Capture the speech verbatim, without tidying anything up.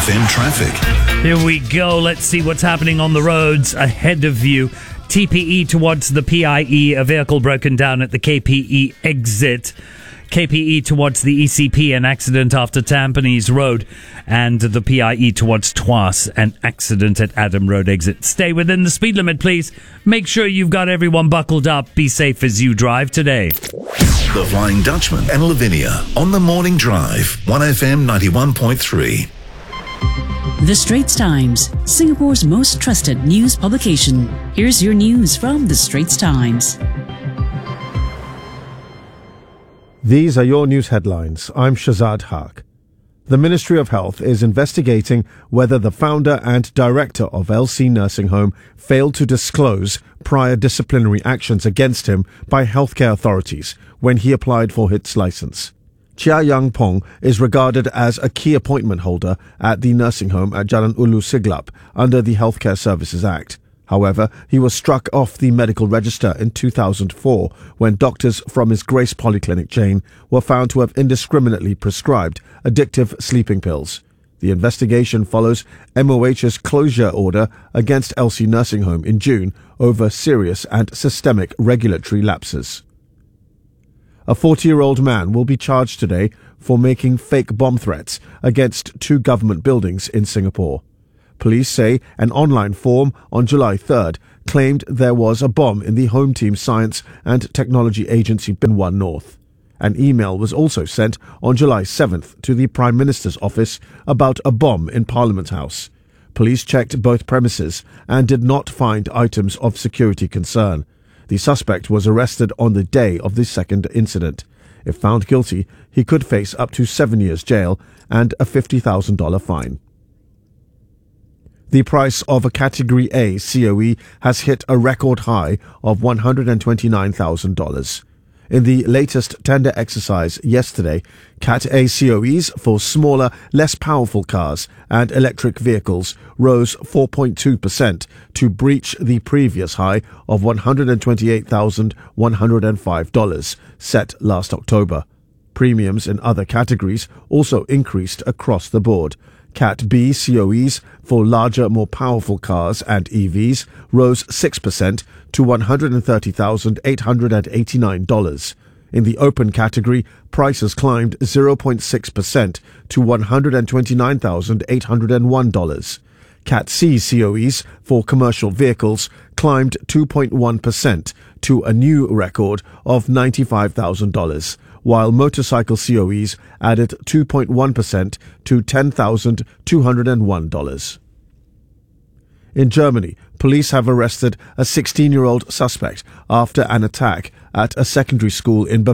F M traffic. Here we go. Let's see what's happening on the roads ahead of you. T P E towards the P I E, a vehicle broken down at the K P E exit. K P E towards the E C P, an accident after Tampines Road. And the P I E towards Twas, an accident at Adam Road exit. Stay within the speed limit, please. Make sure you've got everyone buckled up. Be safe as you drive today. The Flying Dutchman and Lavinia on the Morning Drive. one F M ninety-one point three. The Straits Times, Singapore's most trusted news publication. Here's your news from The Straits Times. These are your news headlines. I'm Shazad Haq. The Ministry of Health is investigating whether the founder and director of L C Nursing Home failed to disclose prior disciplinary actions against him by healthcare authorities when he applied for its license. Chia Yang Pong is regarded as a key appointment holder at the nursing home at Jalan Ulu Siglap under the Healthcare Services Act. However, he was struck off the medical register in two thousand four when doctors from his Grace Polyclinic chain were found to have indiscriminately prescribed addictive sleeping pills. The investigation follows M O H's closure order against L C Nursing Home in June over serious and systemic regulatory lapses. A forty-year-old man will be charged today for making fake bomb threats against two government buildings in Singapore. Police say an online form on July third claimed there was a bomb in the Home Team Science and Technology Agency Bin One North. An email was also sent on July seventh to the Prime Minister's office about a bomb in Parliament House. Police checked both premises and did not find items of security concern. The suspect was arrested on the day of the second incident. If found guilty, he could face up to seven years jail and a fifty thousand dollars fine. The price of a Category A C O E has hit a record high of one hundred twenty-nine thousand dollars. In the latest tender exercise yesterday, Cat A C O Es for smaller, less powerful cars and electric vehicles rose four point two percent to breach the previous high of one hundred twenty-eight thousand one hundred five dollars set last October. Premiums in other categories also increased across the board. Cat B C O Es for larger, more powerful cars and E Vs rose six percent to one hundred thirty thousand eight hundred eighty-nine dollars. In the open category, prices climbed zero point six percent to one hundred twenty-nine thousand eight hundred one dollars. Cat C C O Es for commercial vehicles climbed two point one percent to a new record of ninety-five thousand dollars, while motorcycle C O Es added two point one percent to ten thousand two hundred one dollars. In Germany, police have arrested a sixteen-year-old suspect after an attack at a secondary school in Bavaria.